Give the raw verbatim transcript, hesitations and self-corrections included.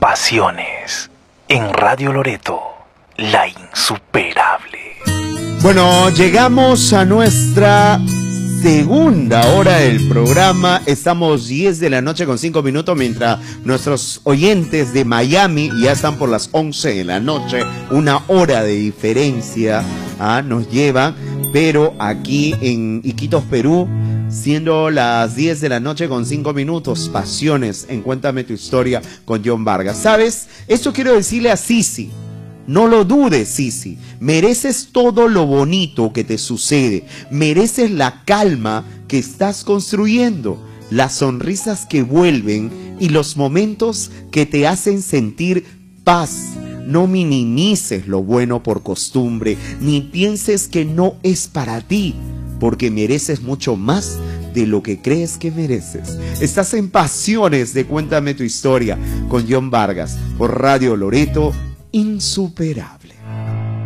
Pasiones en Radio Loreto, la insuperable. Bueno, llegamos a nuestra segunda hora del programa. Estamos diez de la noche con cinco minutos, mientras nuestros oyentes de Miami ya están por las once de la noche. Una hora de diferencia ¿ah? nos llevan, pero aquí en Iquitos, Perú, siendo las diez de la noche con cinco minutos, Pasiones en Cuéntame tu Historia con John Vargas. ¿Sabes? Esto quiero decirle a Sisi. No lo dudes, Sisi. Mereces todo lo bonito que te sucede. Mereces la calma que estás construyendo, las sonrisas que vuelven y los momentos que te hacen sentir paz. No minimices lo bueno por costumbre, ni pienses que no es para ti, porque mereces mucho más de lo que crees que mereces. Estás en Pasiones de Cuéntame tu Historia con John Vargas por Radio Loreto, insuperable.